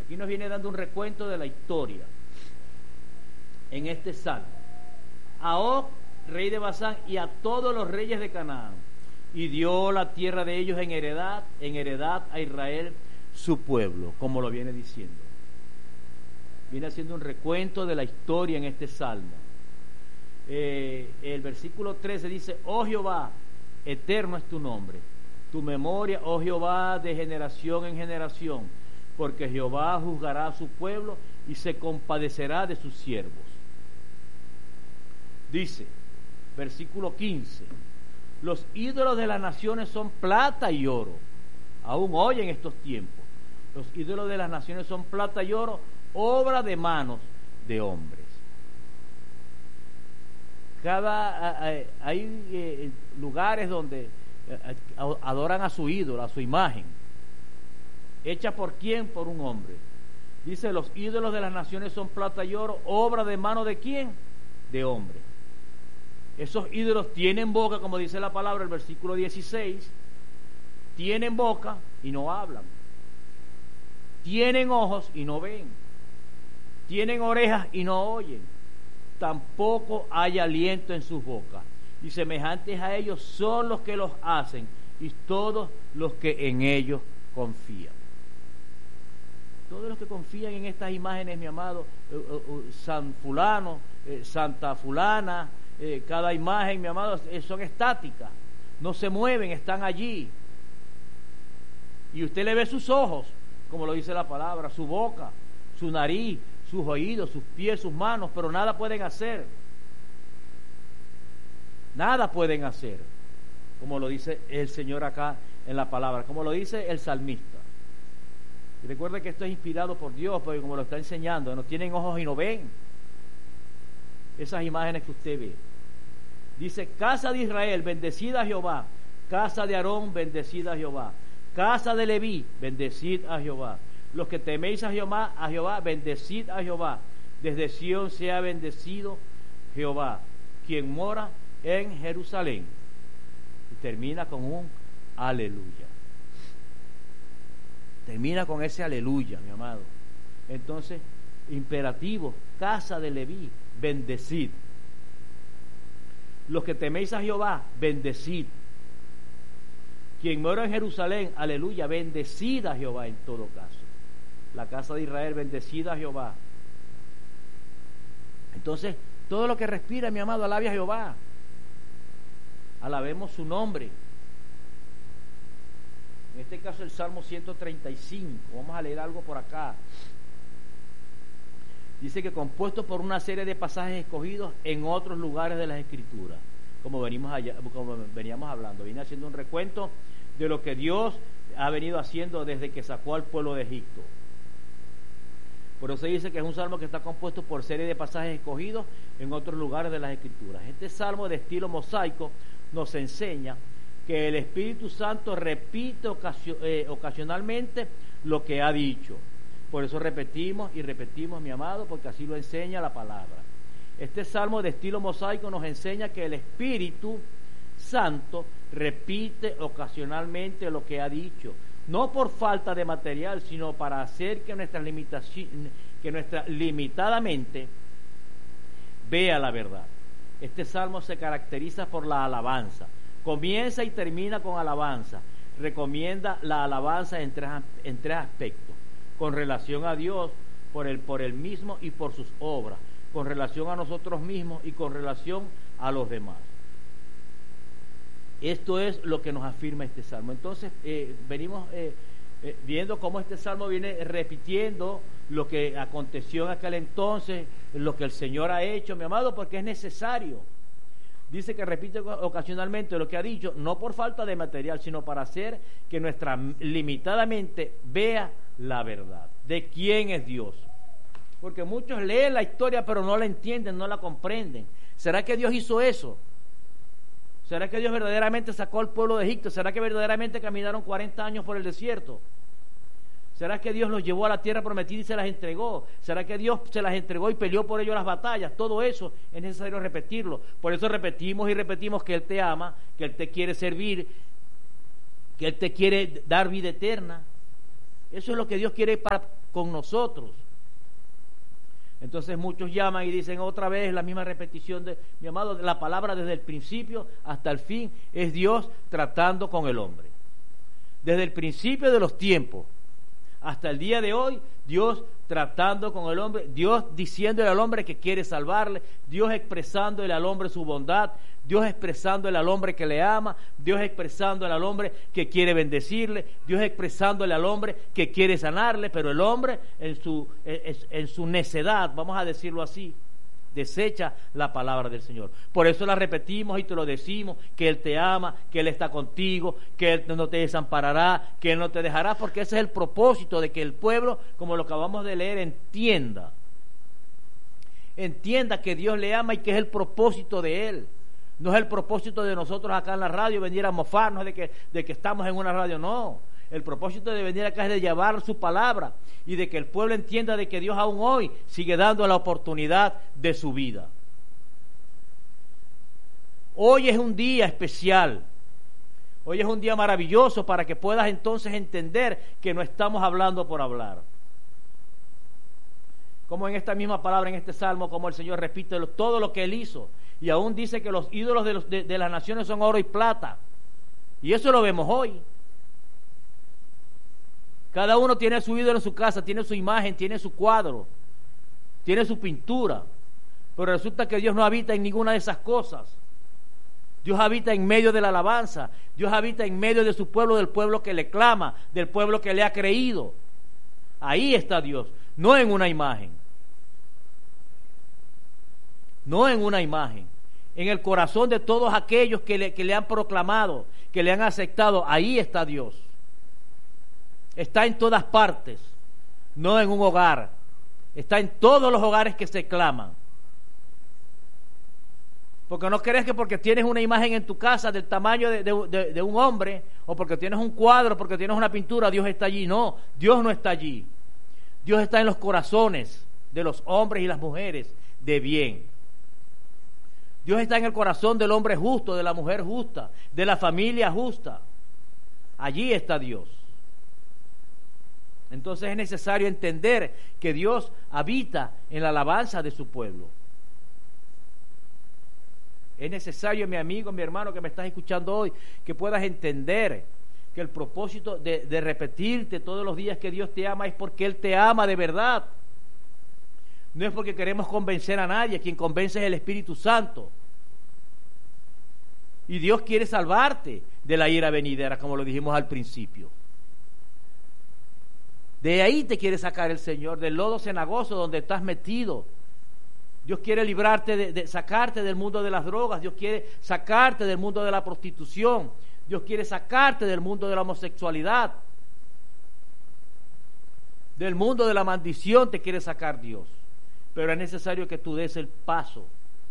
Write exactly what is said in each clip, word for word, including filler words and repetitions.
Aquí nos viene dando un recuento de la historia en este salmo. A Og, rey de Basán, y a todos los reyes de Canaán, y dio la tierra de ellos en heredad, en heredad a Israel, su pueblo, como lo viene diciendo. Viene haciendo un recuento de la historia en este salmo. Eh, el versículo trece dice: oh Jehová, eterno es tu nombre, tu memoria, oh Jehová, de generación en generación, porque Jehová juzgará a su pueblo y se compadecerá de sus siervos. Dice, versículo quince: los ídolos de las naciones son plata y oro. Aún hoy en estos tiempos, los ídolos de las naciones son plata y oro, obra de manos de hombres. Cada hay eh, lugares donde eh, adoran a su ídolo, a su imagen, hecha por quién, por un hombre. Dice: los ídolos de las naciones son plata y oro, obra de mano de quién, de hombre. Esos ídolos tienen boca, como dice la palabra, el versículo dieciséis, tienen boca y no hablan, tienen ojos y no ven, tienen orejas y no oyen, tampoco hay aliento en sus bocas, y semejantes a ellos son los que los hacen y todos los que en ellos confían. Todos los que confían en estas imágenes, mi amado, eh, eh, San fulano, eh, Santa fulana, eh, cada imagen, mi amado, eh, son estáticas, no se mueven, están allí, y usted le ve sus ojos, como lo dice la palabra, su boca, su nariz, sus oídos, sus pies, sus manos, pero nada pueden hacer. Nada pueden hacer, como lo dice el Señor acá en la palabra, como lo dice el salmista. Y recuerde que esto es inspirado por Dios, porque como lo está enseñando, no tienen ojos y no ven esas imágenes que usted ve. Dice: casa de Israel, bendecida a Jehová; casa de Aarón, bendecida a Jehová; casa de Leví, bendecid a Jehová; los que teméis a Jehová, a Jehová, bendecid a Jehová; desde Sión sea bendecido Jehová, quien mora en Jerusalén. Y termina con un aleluya. Termina con ese aleluya, mi amado. Entonces, imperativo: casa de Leví, bendecid. Los que teméis a Jehová, bendecid. Quien mora en Jerusalén, aleluya, bendecida a Jehová en todo caso. La casa de Israel, bendecida a Jehová. Entonces, todo lo que respira, mi amado, alabe a Jehová. Alabemos su nombre. En este caso el Salmo ciento treinta y cinco. Vamos a leer algo por acá. Dice que compuesto por una serie de pasajes escogidos en otros lugares de las Escrituras, como venimos allá, como veníamos hablando. Viene haciendo un recuento de lo que Dios ha venido haciendo desde que sacó al pueblo de Egipto. Por eso dice que es un salmo que está compuesto por serie de pasajes escogidos en otros lugares de las Escrituras. Este salmo de estilo mosaico nos enseña que el Espíritu Santo repite ocasio, eh, ocasionalmente lo que ha dicho. Por eso repetimos y repetimos, mi amado, porque así lo enseña la palabra. Este salmo de estilo mosaico nos enseña que el Espíritu Santo repite ocasionalmente lo que ha dicho, no por falta de material, sino para hacer que nuestra limitación, que nuestra limitada mente vea la verdad. Este salmo se caracteriza por la alabanza. Comienza y termina con alabanza. Recomienda la alabanza en tres, en tres aspectos: con relación a Dios, por el, por él mismo y por sus obras; con relación a nosotros mismos y con relación a los demás. Esto es lo que nos afirma este salmo. Entonces, eh, venimos eh, eh, viendo cómo este salmo viene repitiendo lo que aconteció en aquel entonces, lo que el Señor ha hecho, mi amado, porque es necesario. Dice que repite ocasionalmente lo que ha dicho, no por falta de material, sino para hacer que nuestra limitada mente vea la verdad de quién es Dios. Porque muchos leen la historia pero no la entienden, no la comprenden. ¿Será que Dios hizo eso? ¿Será que Dios verdaderamente sacó al pueblo de Egipto? ¿Será que verdaderamente caminaron cuarenta años por el desierto? ¿Será que Dios los llevó a la tierra prometida y se las entregó? ¿Será que Dios se las entregó y peleó por ellos las batallas? Todo eso es necesario repetirlo. Por eso repetimos y repetimos que Él te ama, que Él te quiere servir, que Él te quiere dar vida eterna. Eso es lo que Dios quiere para con nosotros. Entonces muchos llaman y dicen otra vez la misma repetición de, mi amado, la palabra desde el principio hasta el fin es Dios tratando con el hombre. Desde el principio de los tiempos hasta el día de hoy, Dios tratando con el hombre, Dios diciéndole al hombre que quiere salvarle, Dios expresándole al hombre su bondad, Dios expresándole al hombre que le ama, Dios expresándole al hombre que quiere bendecirle, Dios expresándole al hombre que quiere sanarle, pero el hombre en su, en, en su necedad, vamos a decirlo así, desecha la palabra del Señor. Por eso la repetimos y te lo decimos, que Él te ama, que Él está contigo, que Él no te desamparará, que Él no te dejará, porque ese es el propósito de que el pueblo, como lo acabamos de leer, entienda. Entienda que Dios le ama y que es el propósito de Él. No es el propósito de nosotros acá en la radio venir a mofarnos de que, de que estamos en una radio, no. El propósito de venir acá es de llevar su palabra y de que el pueblo entienda de que Dios aún hoy sigue dando la oportunidad de su vida. Hoy es un día especial, hoy es un día maravilloso para que puedas entonces entender que no estamos hablando por hablar. Como en esta misma palabra, en este salmo, como el Señor repite todo lo que Él hizo. Y aún dice que los ídolos de, los, de, de las naciones son oro y plata. Y eso lo vemos hoy. Cada uno tiene su ídolo en su casa, tiene su imagen, tiene su cuadro, tiene su pintura. Pero resulta que Dios no habita en ninguna de esas cosas. Dios habita en medio de la alabanza. Dios habita en medio de su pueblo, del pueblo que le clama, del pueblo que le ha creído. Ahí está Dios, no en una imagen. No en una imagen, en el corazón de todos aquellos que le, que le han proclamado, que le han aceptado, ahí está Dios. Está en todas partes, no en un hogar, está en todos los hogares que se claman. Porque no crees que porque tienes una imagen en tu casa del tamaño de, de, de, de un hombre, o porque tienes un cuadro, porque tienes una pintura, Dios está allí. No, Dios no está allí. Dios está en los corazones de los hombres y las mujeres de bien. Dios está en el corazón del hombre justo, de la mujer justa, de la familia justa. Allí está Dios. Entonces es necesario entender que Dios habita en la alabanza de su pueblo. Es necesario, mi amigo, mi hermano que me estás escuchando hoy, que puedas entender que el propósito de, de repetirte todos los días que Dios te ama es porque Él te ama de verdad. No es porque queremos convencer a nadie, quien convence es el Espíritu Santo. Y Dios quiere salvarte de la ira venidera, como lo dijimos al principio. De ahí te quiere sacar el Señor, del lodo cenagoso donde estás metido. Dios quiere librarte, de, de sacarte del mundo de las drogas. Dios quiere sacarte del mundo de la prostitución. Dios quiere sacarte del mundo de la homosexualidad. Del mundo de la maldición te quiere sacar Dios. Pero es necesario que tú des el paso.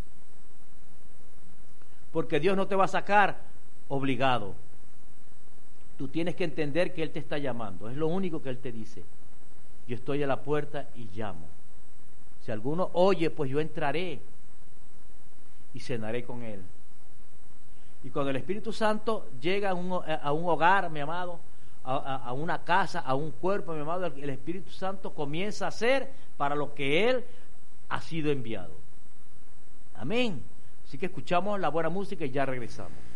Porque Dios no te va a sacar obligado. Tú tienes que entender que Él te está llamando. Es lo único que Él te dice. Yo estoy a la puerta y llamo. Si alguno oye, pues yo entraré y cenaré con Él. Y cuando el Espíritu Santo llega a un, a un hogar, mi amado, a, a, a una casa, a un cuerpo, mi amado, el Espíritu Santo comienza a hacer para lo que Él ha sido enviado. Amén. Así que escuchamos la buena música y ya regresamos.